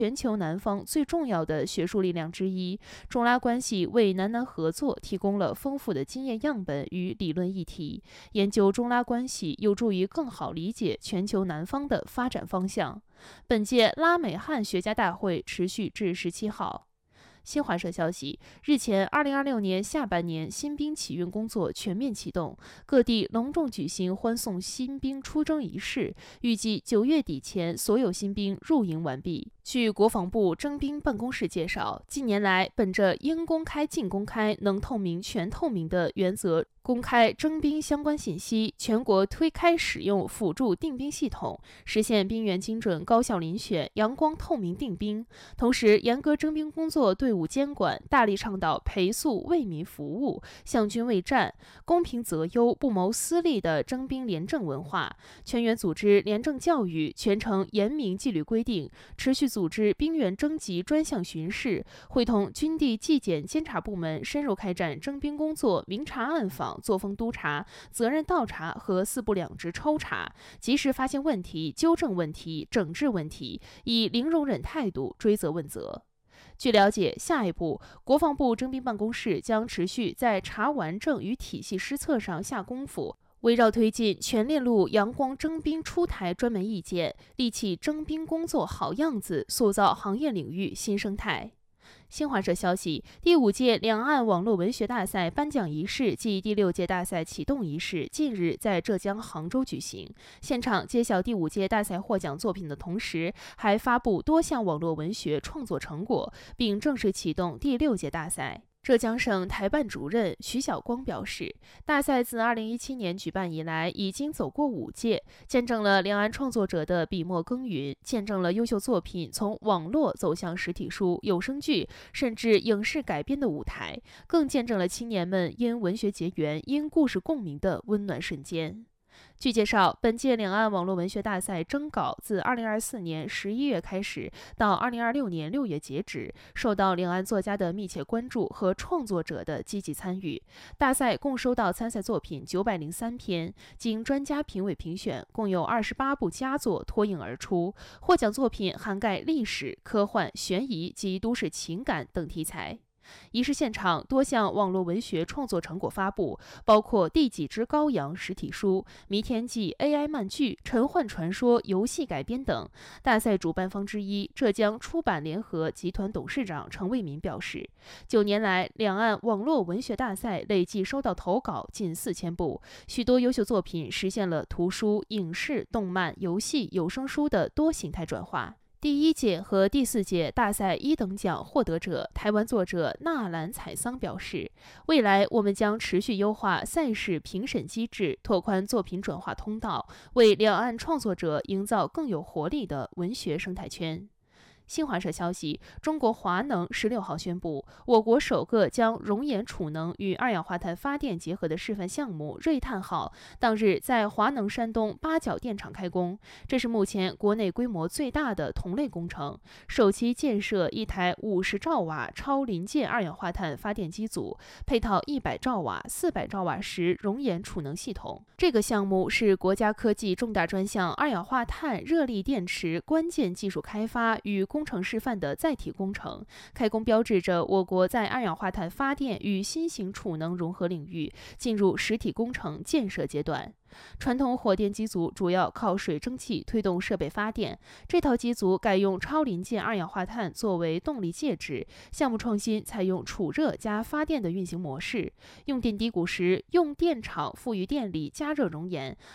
全球南方最重要的学术力量之一。中拉关系为南南合作提供了丰富的经验样本与理论议题。研究中拉关系有助于更好理解全球南方的发展方向。本届拉美汉学家大会持续至17号。新华社消息，日前，2026年下半年新兵启运工作全面启动，各地隆重举行欢送新兵出征仪式，预计9月底前所有新兵入营完毕。据国防部征兵办公室介绍，近年来本着应公开尽公开、能透明全透明的原则，公开征兵相关信息，全国推开使用辅助定兵系统，实现兵员精准高效遴选、阳光透明定兵。同时，严格征兵工作队伍监管，大力倡导培肃为民服务、向军为战、公平择优、不谋私利的征兵廉政文化，全员组织廉政教育，全程严明纪律规定，持续组织兵员征集专项巡视，会同军地纪检监察部门深入开展征兵工作明察暗访、作风督查、责任倒查和4不2直抽查，及时发现问题、纠正问题、整治问题，以零容忍态度追责问责。据了解，下一步，国防部征兵办公室将持续在查完证与体系施策上下功夫，围绕推进全链路阳光征兵出台专门意见，立起征兵工作好样子，塑造行业领域新生态。新华社消息，第5届两岸网络文学大赛颁奖仪式暨第6届大赛启动仪式近日在浙江杭州举行。现场揭晓第5届大赛获奖作品的同时，还发布多项网络文学创作成果，并正式启动第6届大赛。浙江省台办主任徐晓光表示，大赛自2017年举办以来，已经走过5届，见证了两岸创作者的笔墨耕耘，见证了优秀作品从网络走向实体书、有声剧，甚至影视改编的舞台，更见证了青年们因文学结缘、因故事共鸣的温暖瞬间。据介绍，本届两岸网络文学大赛征稿自2024年11月开始，到2026年6月截止，受到两岸作家的密切关注和创作者的积极参与。大赛共收到参赛作品903篇，经专家评委评选，共有28部佳作脱颖而出。获奖作品涵盖历史、科幻、悬疑及都市情感等题材。仪式现场，多项网络文学创作成果发布，包括《第几只羔羊》实体书、《弥天记》AI 漫剧、《陈幻传说》游戏改编等。大赛主办方之一浙江出版联合集团董事长程卫民表示，9年来，两岸网络文学大赛累计收到投稿近4000部，许多优秀作品实现了图书、影视、动漫、游戏、有声书的多形态转化。第1届和第4届大赛1等奖获得者台湾作者纳兰采桑表示，未来我们将持续优化赛事评审机制，拓宽作品转化通道，为两岸创作者营造更有活力的文学生态圈。新华社消息，中国华能16号宣布，我国首个将熔岩储能与二氧化碳发电结合的示范项目“瑞碳号”当日在华能山东八角电厂开工。这是目前国内规模最大的同类工程，首期建设一台50兆瓦超临界二氧化碳发电机组，配套100兆瓦、400兆瓦时熔岩储能系统。这个项目是国家科技重大专项二氧化碳热力电池关键技术开发与工程示范的载体工程，开工标志着我国在二氧化碳发电与新型储能融合领域进入实体工程建设阶段。传统火电机组主要靠水蒸气推动设备发电，这套机组改用超临界二氧化碳作为动力介质，项目创新采用储热加发电的运行模式。用电低谷时，用电场赋予电力加热熔岩，